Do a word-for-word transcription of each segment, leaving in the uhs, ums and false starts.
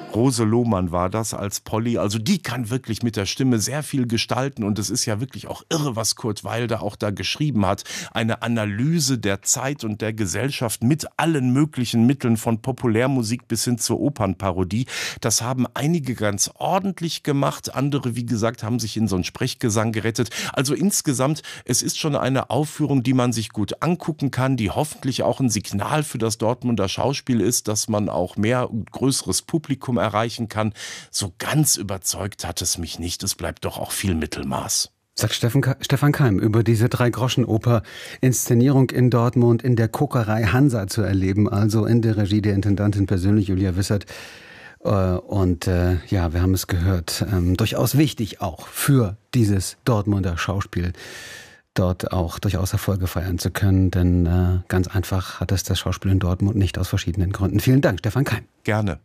Rose Lohmann war das als Polly. Also die kann wirklich mit der Stimme sehr viel gestalten und es ist ja wirklich auch irre, was Kurt Weill da auch da geschrieben hat. Eine Analyse der Zeit und der Gesellschaft mit allen möglichen Mitteln von Populärmusik bis hin zur Opernparodie. Das haben einige ganz ordentlich gemacht, andere, wie gesagt, haben sich in so einen Sprechgesang gerettet. Also insgesamt, es ist schon eine Aufführung, die man sich gut angucken kann, die hoffentlich auch ein Signal für das Dortmunder Schauspiel ist, dass man auch mehr und größeres Publikum erreichen kann. So ganz überzeugt hat es mich nicht. Es bleibt doch auch viel Mittelmaß. Sagt Steffen, Stefan Keim über diese Drei-Groschen-Oper-Inszenierung in Dortmund in der Kokerei Hansa zu erleben, also in der Regie der Intendantin persönlich Julia Wissert. Und äh, ja, wir haben es gehört, ähm, durchaus wichtig auch für dieses Dortmunder Schauspiel, dort auch durchaus Erfolge feiern zu können, denn äh, ganz einfach hat es das Schauspiel in Dortmund nicht aus verschiedenen Gründen. Vielen Dank, Stefan Keim. Gerne.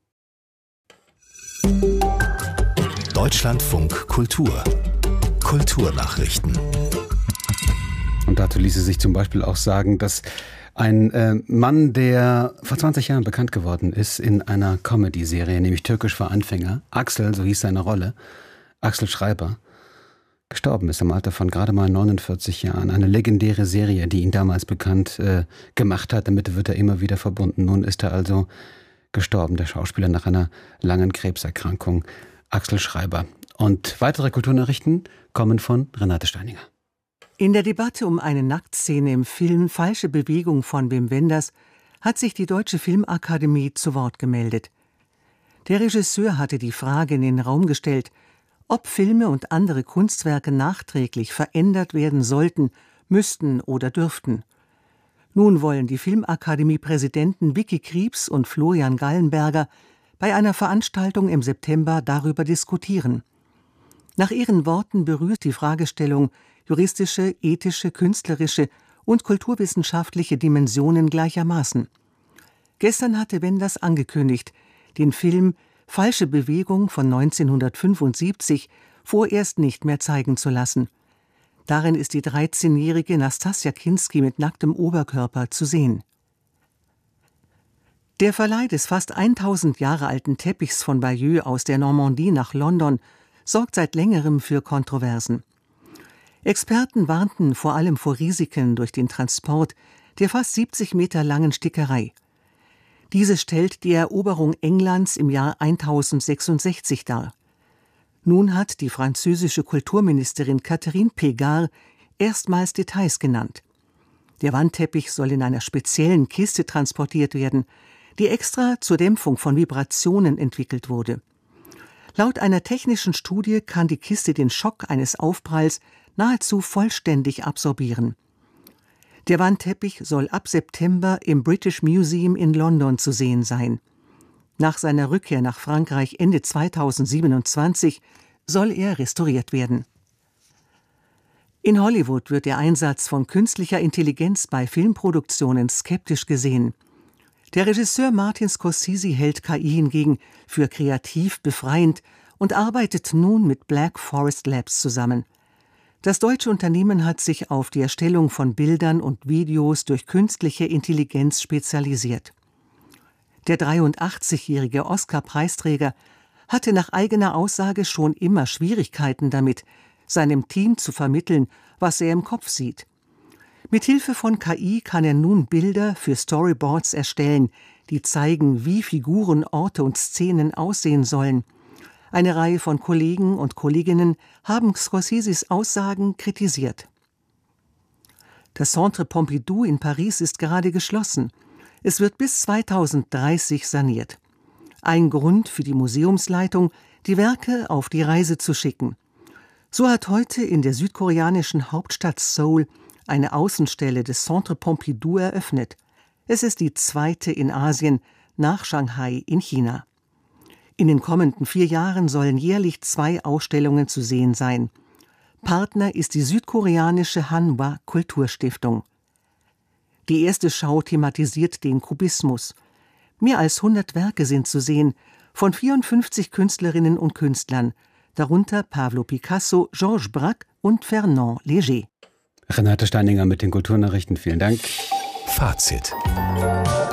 Deutschlandfunk Kultur. Kulturnachrichten. Und dazu ließe sich zum Beispiel auch sagen, dass ein äh, Mann, der vor zwanzig Jahren bekannt geworden ist in einer Comedy-Serie, nämlich Türkisch für Anfänger, Axel, so hieß seine Rolle, Axel Schreiber, gestorben ist im Alter von gerade mal neunundvierzig Jahren. Eine legendäre Serie, die ihn damals bekannt äh, gemacht hat. Damit wird er immer wieder verbunden. Nun ist er also gestorben, der Schauspieler, nach einer langen Krebserkrankung. Axel Schreiber. Und weitere Kulturnachrichten kommen von Renate Steininger. In der Debatte um eine Nacktszene im Film Falsche Bewegung von Wim Wenders hat sich die Deutsche Filmakademie zu Wort gemeldet. Der Regisseur hatte die Frage in den Raum gestellt, ob Filme und andere Kunstwerke nachträglich verändert werden sollten, müssten oder dürften. Nun wollen die Filmakademie-Präsidenten Vicky Krieps und Florian Gallenberger bei einer Veranstaltung im September darüber diskutieren. Nach ihren Worten berührt die Fragestellung juristische, ethische, künstlerische und kulturwissenschaftliche Dimensionen gleichermaßen. Gestern hatte Wenders angekündigt, den Film Falsche Bewegung von neunzehnhundertfünfundsiebzig vorerst nicht mehr zeigen zu lassen. Darin ist die dreizehnjährige Nastassja Kinski mit nacktem Oberkörper zu sehen. Der Verleih des fast tausend Jahre alten Teppichs von Bayeux aus der Normandie nach London sorgt seit längerem für Kontroversen. Experten warnten vor allem vor Risiken durch den Transport der fast siebzig Meter langen Stickerei. Diese stellt die Eroberung Englands im Jahr tausendsechsundsechzig dar. Nun hat die französische Kulturministerin Catherine Pégard erstmals Details genannt. Der Wandteppich soll in einer speziellen Kiste transportiert werden, die extra zur Dämpfung von Vibrationen entwickelt wurde. Laut einer technischen Studie kann die Kiste den Schock eines Aufpralls nahezu vollständig absorbieren. Der Wandteppich soll ab September im British Museum in London zu sehen sein. Nach seiner Rückkehr nach Frankreich Ende zweitausendsiebenundzwanzig soll er restauriert werden. In Hollywood wird der Einsatz von künstlicher Intelligenz bei Filmproduktionen skeptisch gesehen. Der Regisseur Martin Scorsese hält K I hingegen für kreativ befreiend und arbeitet nun mit Black Forest Labs zusammen. Das deutsche Unternehmen hat sich auf die Erstellung von Bildern und Videos durch künstliche Intelligenz spezialisiert. Der dreiundachtzigjährige Oscar-Preisträger hatte nach eigener Aussage schon immer Schwierigkeiten damit, seinem Team zu vermitteln, was er im Kopf sieht. Mithilfe von K I kann er nun Bilder für Storyboards erstellen, die zeigen, wie Figuren, Orte und Szenen aussehen sollen. Eine Reihe von Kollegen und Kolleginnen haben Scorseses Aussagen kritisiert. Das Centre Pompidou in Paris ist gerade geschlossen. Es wird bis zweitausenddreißig saniert. Ein Grund für die Museumsleitung, die Werke auf die Reise zu schicken. So hat heute in der südkoreanischen Hauptstadt Seoul eine Außenstelle des Centre Pompidou eröffnet. Es ist die zweite in Asien nach Shanghai in China. In den kommenden vier Jahren sollen jährlich zwei Ausstellungen zu sehen sein. Partner ist die südkoreanische Hanwha Kulturstiftung. Die erste Schau thematisiert den Kubismus. Mehr als hundert Werke sind zu sehen, von vierundfünfzig Künstlerinnen und Künstlern, darunter Pablo Picasso, Georges Braque und Fernand Léger. Renate Steininger mit den Kulturnachrichten, vielen Dank. Fazit.